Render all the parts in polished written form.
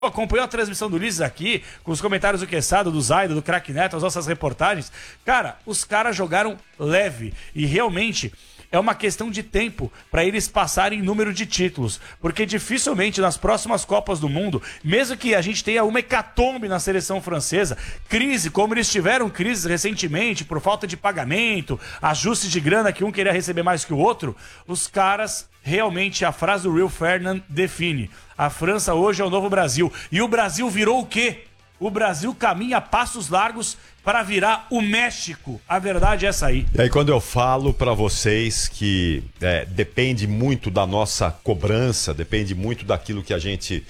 Acompanhou a transmissão do Ulisses aqui, com os comentários do Quesada, do Zaido, do Craque Neto, as nossas reportagens. Cara, os caras jogaram leve e realmente é uma questão de tempo para eles passarem número de títulos, porque dificilmente nas próximas Copas do Mundo, mesmo que a gente tenha uma hecatombe na seleção francesa, crise, como eles tiveram crises recentemente por falta de pagamento, ajustes de grana que um queria receber mais que o outro, os caras realmente, a frase do Rio Ferdinand define: a França hoje é o novo Brasil. E o Brasil virou o quê? O Brasil caminha a passos largos para virar o México. A verdade é essa aí. E aí quando eu falo para vocês que depende muito da nossa cobrança, depende muito daquilo que a gente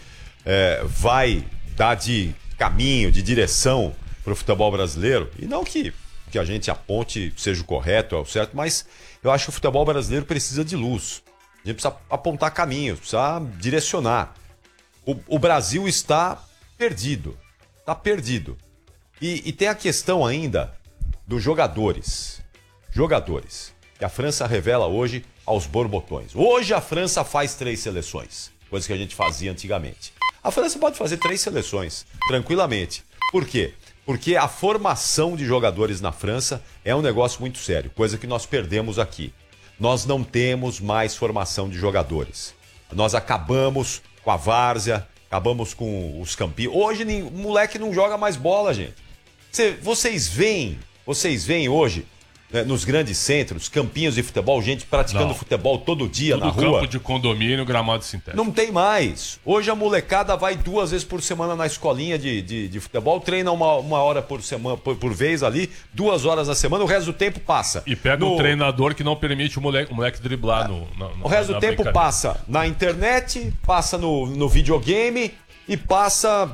vai dar de caminho, de direção para o futebol brasileiro, e não que a gente aponte seja o correto, é o certo, mas eu acho que o futebol brasileiro precisa de luz. A gente precisa apontar caminhos, precisa direcionar. O Brasil está perdido. Está perdido. E tem a questão ainda dos jogadores. Jogadores. Que a França revela hoje aos borbotões. Hoje a França faz 3 seleções. Coisa que a gente fazia antigamente. A França pode fazer 3 seleções, tranquilamente. Por quê? Porque a formação de jogadores na França é um negócio muito sério. Coisa que nós perdemos aqui. Nós não temos mais formação de jogadores. Nós acabamos com a várzea, acabamos com os campinhos. Hoje o moleque não joga mais bola, gente. Vocês veem hoje, né, nos grandes centros, campinhos de futebol, gente praticando futebol todo dia na rua. Campo de condomínio, gramado sintético. Não tem mais. Hoje a molecada vai 2 vezes por semana na escolinha de futebol, treina uma hora por semana, por vez ali, 2 horas na semana, o resto do tempo passa. E pega um treinador que não permite o moleque driblar o resto do tempo passa na internet, passa no videogame e passa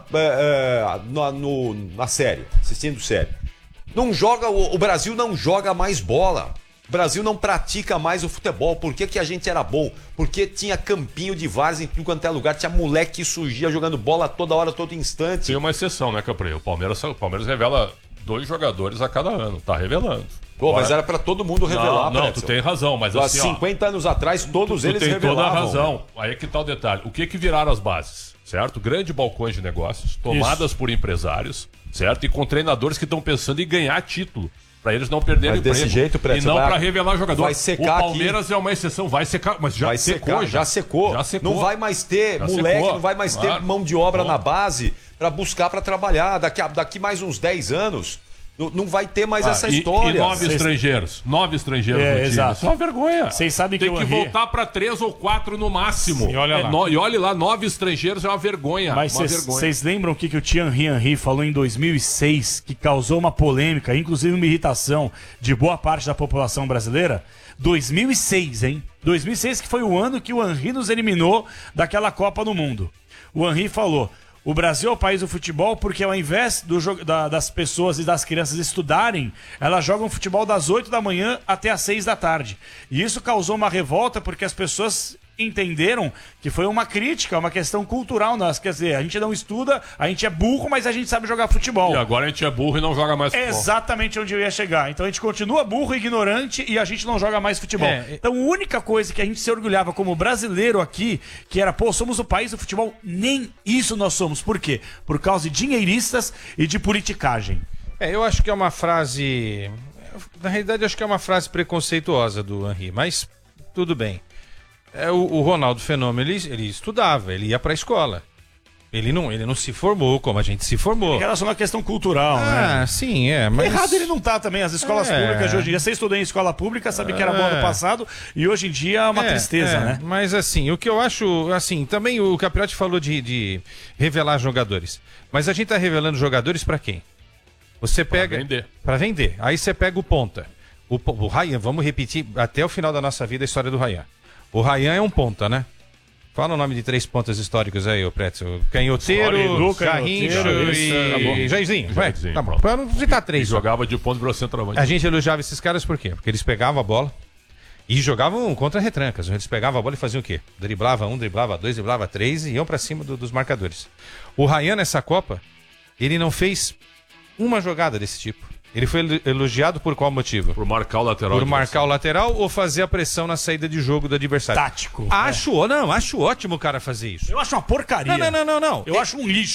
na série, assistindo série. O Brasil não joga mais bola. O Brasil não pratica mais o futebol. Por que a gente era bom? Porque tinha campinho de várzea em tudo quanto é lugar. Tinha moleque que surgia jogando bola toda hora, todo instante. Tem uma exceção, né, Capri? O Palmeiras revela 2 jogadores a cada ano. Tá revelando. Pô, mas era pra todo mundo revelar. Não, tu tem razão. Mas assim, 50 anos atrás, todos eles revelavam. Tu tem toda a razão. Aí é que tá o detalhe. O que viraram as bases? Certo? Grandes balcões de negócios, tomadas por empresários, certo? E com treinadores que estão pensando em ganhar título, para eles não perderem emprego. Desse jeito, e não para revelar jogador. Vai secar. O Palmeiras aqui é uma exceção, vai secar, mas já secou. Já secou. Não vai mais ter moleque, não vai mais ter mão de obra na base para buscar, para trabalhar. Daqui mais uns 10 anos, não vai ter mais essa história. E 9 estrangeiros. 9 estrangeiros no time. Exato. Isso é uma vergonha. Vocês sabem tem que voltar para 3 ou 4 no máximo. Sim, e olha lá, 9 estrangeiros é uma vergonha. Mas vocês lembram o que o Thierry Henry falou em 2006, que causou uma polêmica, inclusive uma irritação de boa parte da população brasileira? 2006, hein? 2006 que foi o ano que o Henry nos eliminou daquela Copa do Mundo. O Henry falou: o Brasil é o país do futebol porque ao invés das pessoas e das crianças estudarem, elas jogam futebol das 8 da manhã até as 6 da tarde. E isso causou uma revolta porque as pessoas entenderam que foi uma crítica, uma questão cultural nossa. Quer dizer, a gente não estuda, a gente é burro, mas a gente sabe jogar futebol. E agora a gente é burro e não joga mais futebol. Exatamente onde eu ia chegar. Então a gente continua burro, ignorante e a gente não joga mais futebol. Então a única coisa que a gente se orgulhava como brasileiro aqui, que era, somos o país do futebol, nem isso nós somos. Por quê? Por causa de dinheiristas e de politicagem. Eu acho que é uma frase... Na realidade, acho que é uma frase preconceituosa do Henry, mas tudo bem. O Ronaldo Fenômeno, ele estudava, ele ia pra escola. Ele não se formou como a gente se formou. Em relação à questão cultural, né? Sim, mas... Errado ele não tá também. As escolas públicas de hoje em dia, você estudou em escola pública, sabe que era bom no passado, e hoje em dia é uma tristeza, né? Mas assim, o que eu acho, assim, também o Capriotti falou de revelar jogadores. Mas a gente tá revelando jogadores pra quem? Você pega... Pra vender. Aí você pega o ponta. O Ryan, vamos repetir até o final da nossa vida a história do Ryan. O Ryan é um ponta, né? Fala o nome de 3 pontas históricos aí, o Pretzel. Canhoteiro, Carrincho e Jairzinho. Tá bom. Pra não citar 3. Jogava de ponto pro centroavante. A gente elogiava esses caras por quê? Porque eles pegavam a bola e jogavam contra retrancas. Eles pegavam a bola e faziam o quê? Driblava 1, driblava 2, driblava 3 e iam pra cima dos marcadores. O Ryan nessa Copa, ele não fez uma jogada desse tipo. Ele foi elogiado por qual motivo? Por marcar o lateral. Por marcar o lateral ou fazer a pressão na saída de jogo do adversário? Tático. Acho ótimo o cara fazer isso. Eu acho uma porcaria. Não. Eu acho um lixo.